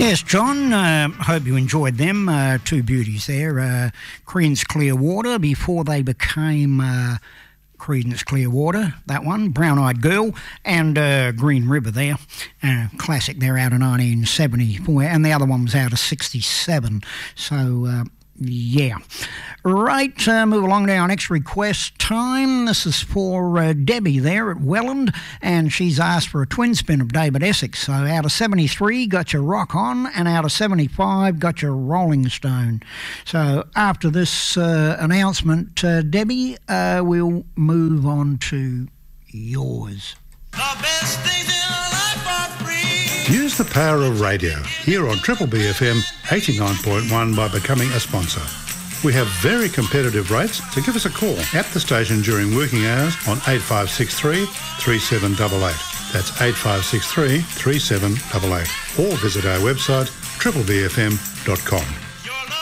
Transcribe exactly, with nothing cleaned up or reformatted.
Yes, John, uh, hope you enjoyed them. Uh, two beauties there. Uh, Creedence Clearwater before they became uh, Creedence Clearwater, that one, Brown Eyed Girl, and uh, Green River there. Uh, classic there out of nineteen seventy-four, and the other one was out of sixty-seven. So, uh, yeah. Right, uh, move along to our next request time. This is for uh, Debbie there at Welland, and she's asked for a twin spin of David Essex. So out of seventy-three, got your Rock On, and out of seventy-five, got your Rolling Stone. So after this uh, announcement, uh, Debbie, uh, we'll move on to yours. The best things in life are free. Use the power of radio here on Triple B F M eighty-nine point one by becoming a sponsor. We have very competitive rates, so give us a call at the station during working hours on eight five six three, three seven eight eight. That's eight five six three, three seven eight eight. Or visit our website triple b f m dot com.